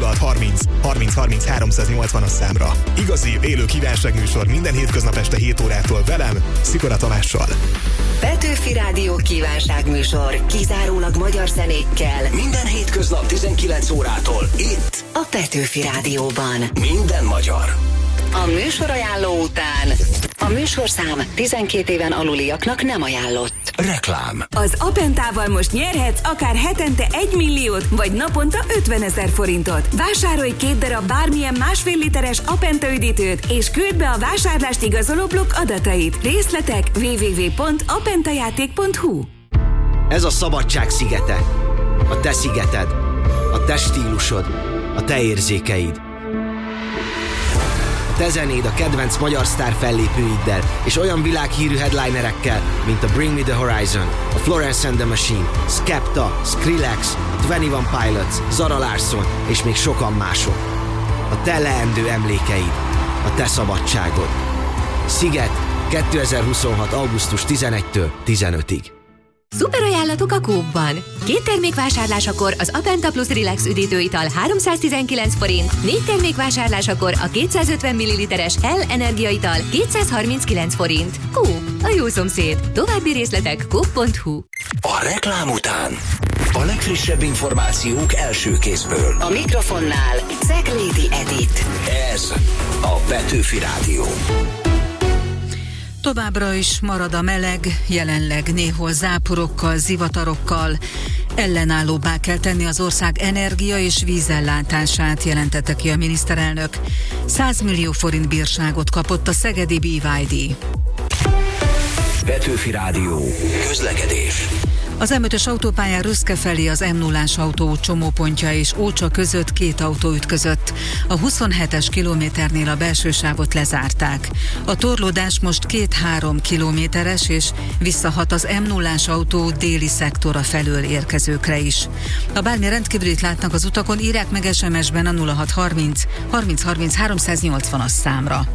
0630 30 30 380-as számra. Igazi, élő kívánságműsor minden hétköznap este 7 órától velem, Szikora Tamással. Petőfi Rádió kívánságműsor, kizárólag magyar zenékkel. Minden hétköznap 19 órától itt a Petőfi Rádióban. Minden magyar. A műsorajánló után a műsorszám 12 éven aluliaknak nem ajánlott. Reklám. Az Apentával most nyerhetsz akár hetente 1 milliót, vagy naponta 50 000 forintot. Vásárolj 2 darab bármilyen 1,5 literes Apenta üdítőt, és küld be a vásárlást igazoló blokk adatait. Részletek www.apentajáték.hu. Ez a szabadság szigete. A te szigeted. A te stílusod. A te érzékeid. A te zenéd a kedvenc magyar sztár fellépőiddel, és olyan világhírű headlinerekkel, mint a Bring Me The Horizon, a Florence and the Machine, Skepta, Skrillex, a 21 Pilots, Zara Larsson és még sokan mások. A te leendő emlékeid. A te szabadságod. Sziget 2026. augusztus 11-től 15-ig. Szuper ajánlatok a Coop-ban. 2 termékvásárlásakor az Apenta Plus Relax üdítőital 319 forint, 4 termékvásárlásakor a 250 ml-es Hell energiaital 239 forint. Coop, a jó szomszéd. További részletek coop.hu. A reklám után a legfrissebb információk első kézből. A mikrofonnál Szeglédi Edit. Ez a Petőfi Rádió. Továbbra is marad a meleg, jelenleg néhol záporokkal, zivatarokkal. Ellenállóbbá kell tenni az ország energia- és vízellátását, jelentette ki a miniszterelnök. 100 millió forint bírságot kapott a szegedi BYD. Petőfi Rádió. Közlekedés. Az M5-ös autópályán Röszke felé az M0-ás autó csomópontja és Ócsa között 2 autó ütközött. A 27-es kilométernél a belső sávot lezárták. A torlódás most 2-3 kilométeres, és visszahat az M0-ás autó déli szektora felől érkezőkre is. Ha bármi rendkívülit látnak az utakon, írják meg SMS-ben a 0630 30 30 380-as számra.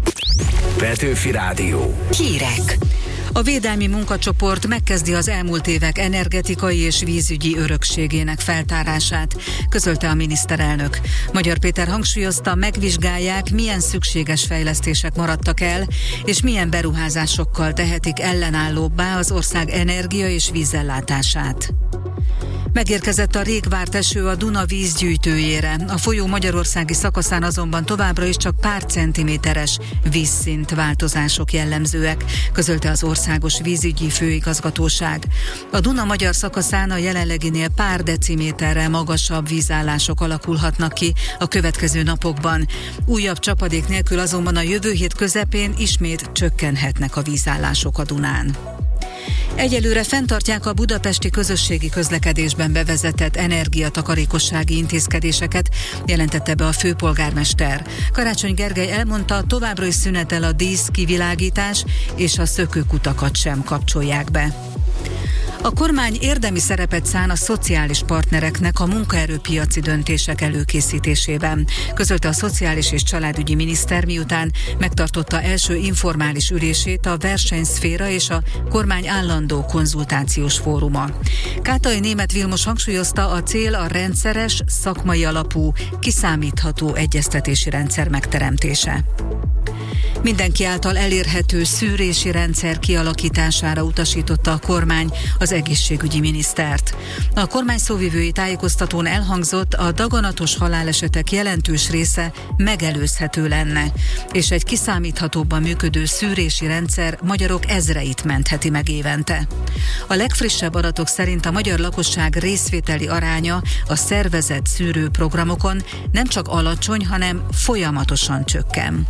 Petőfi Rádió. Hírek. A védelmi munkacsoport megkezdi az elmúlt évek energetikai és vízügyi örökségének feltárását, közölte a miniszterelnök. Magyar Péter hangsúlyozta, megvizsgálják, milyen szükséges fejlesztések maradtak el, és milyen beruházásokkal tehetik ellenállóbbá az ország energia- és vízellátását. Megérkezett a rég várt eső a Duna vízgyűjtőjére. A folyó magyarországi szakaszán azonban továbbra is csak pár centiméteres vízszint változások jellemzőek, közölte az Országos Vízügyi Főigazgatóság. A Duna magyar szakaszán a jelenleginél pár deciméterrel magasabb vízállások alakulhatnak ki a következő napokban. Újabb csapadék nélkül azonban a jövő hét közepén ismét csökkenhetnek a vízállások a Dunán. Egyelőre fenntartják a budapesti közösségi közlekedésben bevezetett energiatakarékossági intézkedéseket, jelentette be a főpolgármester. Karácsony Gergely elmondta, továbbra is szünetel a díszkivilágítás, és a szökőkutakat sem kapcsolják be. A kormány érdemi szerepet szán a szociális partnereknek a munkaerőpiaci döntések előkészítésében, közölte a Szociális és Családügyi Miniszter, miután megtartotta első informális ülését a versenyszféra és a kormány állandó konzultációs fóruma. Kátai Németh Vilmos hangsúlyozta, a cél a rendszeres, szakmai alapú, kiszámítható egyeztetési rendszer megteremtése. Mindenki által elérhető szűrési rendszer kialakítására utasította a kormány az egészségügyi minisztert. A kormány szóvivői tájékoztatón elhangzott, a daganatos halálesetek jelentős része megelőzhető lenne, és egy kiszámíthatóbban működő szűrési rendszer magyarok ezreit mentheti meg évente. A legfrissebb adatok szerint a magyar lakosság részvételi aránya a szervezett szűrőprogramokon nem csak alacsony, hanem folyamatosan csökken.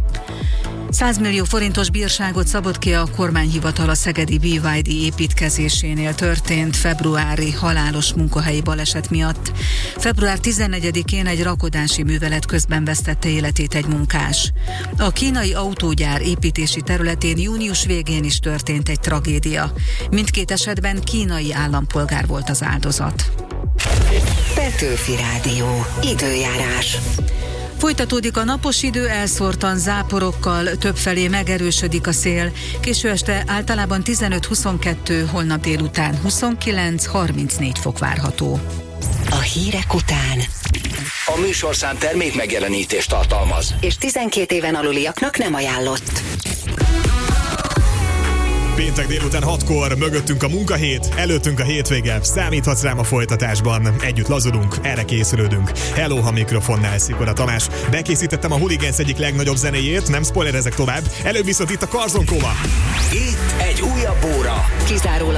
100 millió forintos bírságot szabott ki a kormányhivatal a szegedi BYD építkezésénél történt februári halálos munkahelyi baleset miatt. Február 14-én egy rakodási művelet közben vesztette életét egy munkás. A kínai autógyár építési területén június végén is történt egy tragédia. Mindkét esetben kínai állampolgár volt az áldozat. Petőfi Rádió. Időjárás. Folytatódik a napos idő, elszórtan záporokkal, többfelé megerősödik a szél. Késő este általában 15-22, holnap délután 29-34 fok várható. A hírek után a műsorszám termék megjelenítést tartalmaz. És 12 éven aluliaknak nem ajánlott. Péntek délután 6-kor, mögöttünk a munkahét, előttünk a hétvége, számíthatsz rám a folytatásban, együtt lazulunk, erre készülődünk. Hello, ha mikrofonnál Szikora Tamás. Bekészítettem a Hooligans egyik legnagyobb zenéjét, nem spoilerezek tovább, előbb viszont itt a Karzon Koma. Itt egy újabb óra. Kizárólag